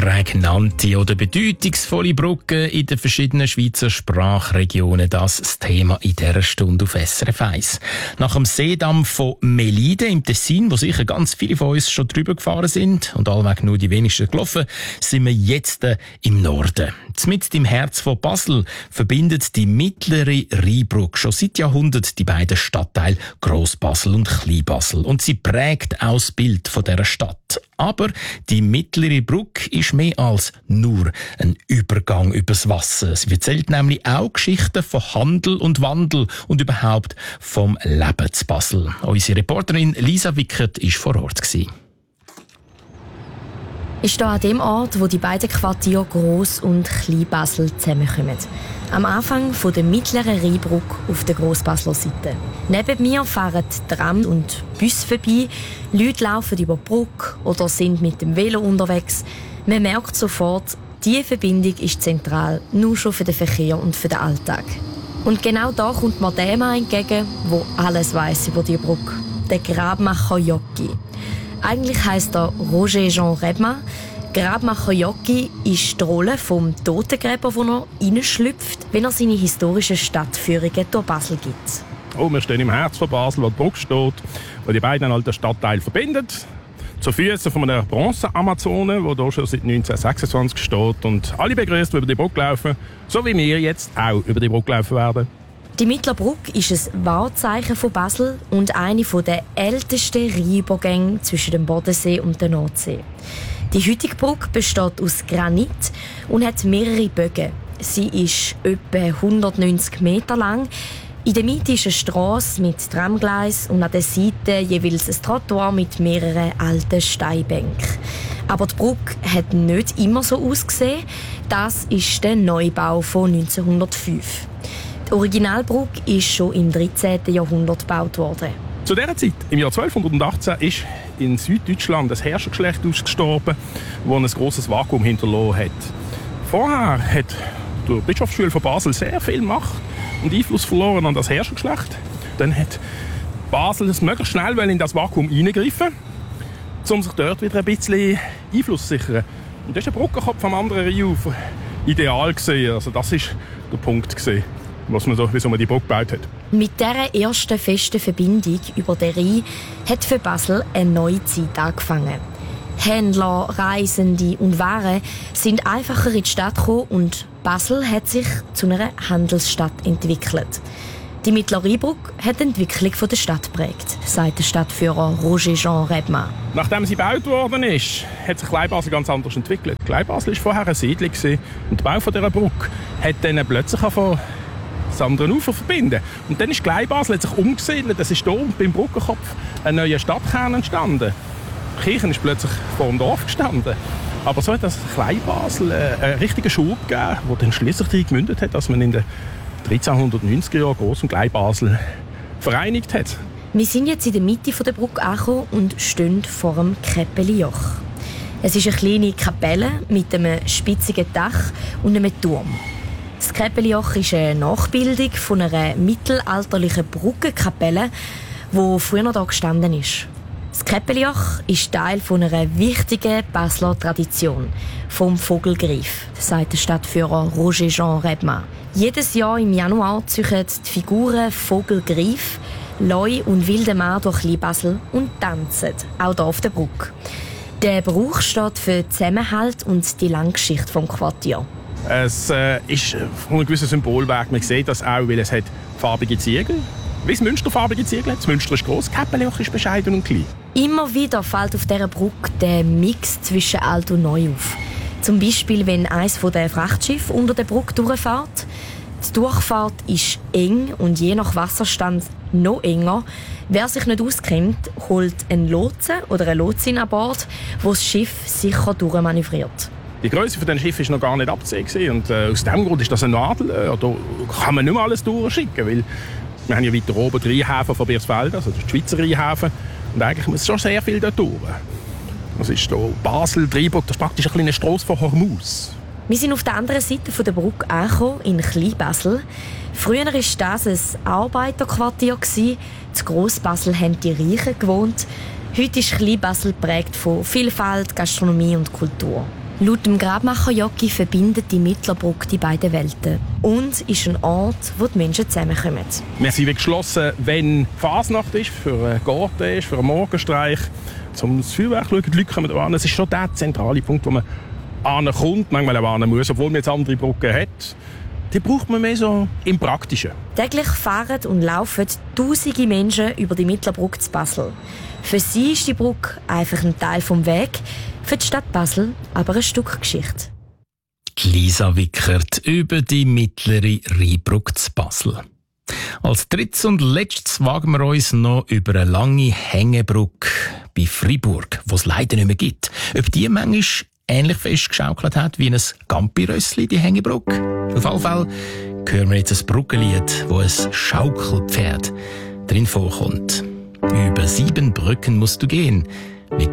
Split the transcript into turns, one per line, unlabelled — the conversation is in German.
Prägnante oder bedeutungsvolle Brücken in den verschiedenen Schweizer Sprachregionen, das Thema in dieser Stunde auf SRF 1. Nach dem Seedamm von Melide im Tessin, wo sicher ganz viele von uns schon drüber gefahren sind und allweg nur die wenigsten gelaufen, sind wir jetzt im Norden. Mitten im Herz von Basel verbindet die mittlere Rheinbrücke schon seit Jahrhunderten die beiden Stadtteile Grossbasel und Kleinbasel. Und sie prägt auch das Bild von dieser Stadt. Aber die mittlere Brücke ist mehr als nur ein Übergang übers Wasser. Sie erzählt nämlich auch Geschichten von Handel und Wandel und überhaupt vom Leben zu Basel. Unsere Reporterin Lisa Wickert war vor Ort.
Ich stehe an dem Ort, wo die beiden Quartiere Gross- und Kleinbasel zusammenkommen. Am Anfang von der mittleren Rheinbrücke auf der Grossbasler Seite. Neben mir fahren Tram und Busse vorbei, Leute laufen über die Brücke oder sind mit dem Velo unterwegs. Man merkt sofort, diese Verbindung ist zentral, nur schon für den Verkehr und für den Alltag. Und genau da kommt mir der Mann entgegen, der alles weiss über die Brücke. Der Grabmacher Jocki. Eigentlich heisst er Roger Jean Rebma. Grabmacher Jocki ist die Rolle vom Totengräber, wo er reinschlüpft, wenn er seine historischen Stadtführungen durch Basel gibt.
Oh, wir stehen im Herz von Basel, wo die Brücke steht, wo die beiden alten Stadtteile verbindet. Zu Füßen von einer Bronze-Amazone, die hier schon seit 1926 steht. Und alle begrüßt, die über die Brücke laufen, so wie wir jetzt auch über die Brücke laufen werden.
Die Mittlere Brücke ist ein Wahrzeichen von Basel und eine der ältesten Rheinübergänge zwischen dem Bodensee und der Nordsee. Die heutige Brücke besteht aus Granit und hat mehrere Bögen. Sie ist etwa 190 Meter lang. In der Mitte ist eine Strasse mit Tramgleis und an der Seite jeweils ein Trottoir mit mehreren alten Steinbänken. Aber die Brücke hat nicht immer so ausgesehen. Das ist der Neubau von 1905. Die Originalbrücke ist schon im 13. Jahrhundert gebaut worden.
Zu dieser Zeit, im Jahr 1218, ist in Süddeutschland ein Herrschergeschlecht ausgestorben, das ein grosses Vakuum hinterlassen hat. Vorher hat die Bischofsschule von Basel sehr viel Macht und Einfluss verloren an das Herrschergeschlecht. Dann hat Basel es möglichst schnell in das Vakuum eingreifen, um sich dort wieder ein bisschen Einfluss zu sichern. Und das ist der Brückenkopf am anderen Rheinufer ideal gesehen. Also das war der Punkt gewesen, wieso man die Brücke gebaut hat.
Mit dieser ersten festen Verbindung über den Rhein hat für Basel eine neue Zeit angefangen. Händler, Reisende und Waren sind einfacher in die Stadt gekommen und Basel hat sich zu einer Handelsstadt entwickelt. Die Mittlere Rheinbrücke hat die Entwicklung der Stadt geprägt, sagt der Stadtführer Roger Jean Rebma.
Nachdem sie gebaut worden ist, hat sich Kleinbasel ganz anders entwickelt. Kleinbasel war vorher eine Siedlung und der Bau dieser Brücke hat dann plötzlich angefangen, das andere Ufer verbinden. Und dann ist Kleinbasel sich umgesiedelt. Es ist hier beim Brückenkopf ein neuer Stadtkern entstanden. Die Kirche ist plötzlich vor dem Dorf gestanden. Aber so hat das Kleinbasel einen richtigen Schub gegeben, der dann schliesslich darin gemündet hat, dass man in den 1390er Jahren Gross- und Kleinbasel vereinigt hat.
Wir sind jetzt in der Mitte der Brücke angekommen und stehen vor dem Käppeli-Joch. Es ist eine kleine Kapelle mit einem spitzigen Dach und einem Turm. Das Käppeli-Joch ist eine Nachbildung von einer mittelalterlichen Brückenkapelle, die früher noch hier gestanden ist. Das Käppeli-Joch ist Teil von einer wichtigen Basler Tradition, vom Vogelgriff, sagt der Stadtführer Roger Jean Rebma. Jedes Jahr im Januar ziehen die Figuren Vogelgriff, Leu und wilde Mann durch Kleinbasel und tanzen, auch hier auf der Brücke. Der Brauch steht für Zusammenhalt und die lange Geschichte des Quartiers.
Es ist von einem gewissen Symbolwerk. Man sieht das auch, weil es hat farbige Ziegel. Wie das Münster farbige Ziegel hat. Das Münster ist gross, das Käppeli-Joch ist bescheiden und klein.
Immer wieder fällt auf dieser Brücke der Mix zwischen alt und neu auf. Zum Beispiel, wenn eines der Frachtschiffe unter der Brücke durchfährt. Die Durchfahrt ist eng und je nach Wasserstand noch enger. Wer sich nicht auskennt, holt einen Lotsen oder eine Lotsin an Bord, wo das Schiff sicher durchmanövriert.
Die Größe von diesem Schiff war noch gar nicht abzusehen. Und aus diesem Grund ist das ein Nadel. Da kann man nicht mehr alles durchschicken. Weil wir haben ja weiter oben den Rheinhafen von Birsfeld, also den Schweizer Rheinhafen. Und eigentlich muss schon sehr viel dort durch. Das ist hier Basel, Rheinbrücke, das ist praktisch eine kleine Strasse von Hormuz.
Wir sind auf der anderen Seite der Brücke angekommen, in Kleinbasel. Früher war das ein Arbeiterquartier. In Grossbasel haben die Reichen gewohnt. Heute ist Kleinbasel geprägt von Vielfalt, Gastronomie und Kultur. Laut dem Grabmacher Jocki verbindet die Mittlerbrücke die beiden Welten und ist ein Ort, wo die Menschen zusammenkommen.
Wir sind geschlossen, wenn Fasnacht ist, für einen Garten ist, für einen Morgenstreich, zum Feuerwerk schauen. Die Leute kommen an. Es ist schon der zentrale Punkt, wo man ankommt, manchmal auch hin muss, obwohl man jetzt andere Brücken hat. Die braucht man mehr so im Praktischen.
Täglich fahren und laufen tausende Menschen über die Mittlerbrücke zu Basel. Für sie ist die Brücke einfach ein Teil vom Weg, für die Stadt Basel aber ein Stück Geschichte.
Lisa Wickert über die mittlere Rheinbrücke zu Basel. Als drittes und letztes wagen wir uns noch über eine lange Hängebrücke bei Fribourg, die es leider nicht mehr gibt. Ob die manchmal ähnlich festgeschaukelt hat wie ein Gampi-Rössli, die Hängebrücke. Auf jeden Fall hören wir jetzt ein Brückenlied, wo ein Schaukelpferd drin vorkommt. Über 7 Brücken musst du gehen,